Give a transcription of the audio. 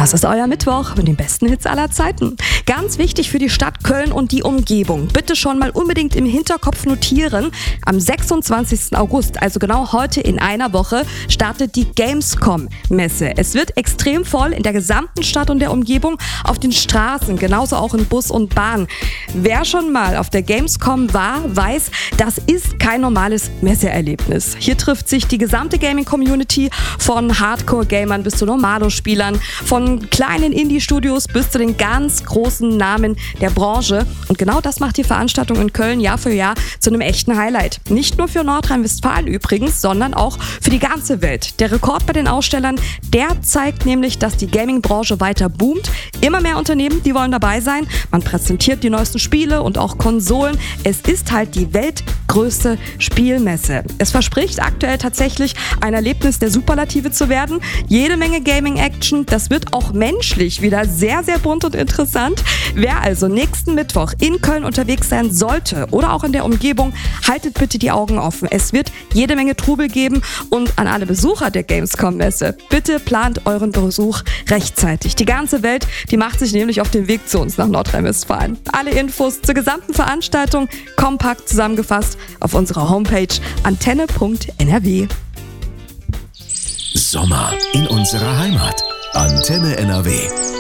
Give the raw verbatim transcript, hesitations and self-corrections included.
Das ist euer Mittwoch mit den besten Hits aller Zeiten. Ganz wichtig für die Stadt Köln und die Umgebung. Bitte schon mal unbedingt im Hinterkopf notieren. Am sechsundzwanzigsten August, also genau heute in einer Woche, startet die Gamescom-Messe. Es wird extrem voll in der gesamten Stadt und der Umgebung, auf den Straßen, genauso auch in Bus und Bahn. Wer schon mal auf der Gamescom war, weiß, das ist kein normales Messeerlebnis. Hier trifft sich die gesamte Gaming-Community von Hardcore-Gamern bis zu Normalo-Spielern, von kleinen Indie-Studios bis zu den ganz großen Namen der Branche. Und genau das macht die Veranstaltung in Köln Jahr für Jahr zu einem echten Highlight. Nicht nur für Nordrhein-Westfalen übrigens, sondern auch für die ganze Welt. Der Rekord bei den Ausstellern, der zeigt nämlich, dass die Gaming-Branche weiter boomt. Immer mehr Unternehmen, die wollen dabei sein. Man präsentiert die neuesten Spiele und auch Konsolen. Es ist halt die weltgrößte Spielmesse. Es verspricht aktuell tatsächlich ein Erlebnis der Superlative zu werden. Jede Menge Gaming-Action. Das wird auch menschlich wieder sehr, sehr bunt und interessant. Wer also nächsten Mittwoch in Köln unterwegs sein sollte oder auch in der Umgebung, haltet bitte die Augen offen. Es wird jede Menge Trubel geben und an alle Besucher der Gamescom-Messe, bitte plant euren Besuch rechtzeitig. Die ganze Welt, die macht sich nämlich auf den Weg zu uns nach Nordrhein-Westfalen. Alle Infos zur gesamten Veranstaltung kompakt zusammengefasst auf unserer Homepage antenne punkt n r w. Sommer in unserer Heimat. Antenne N R W.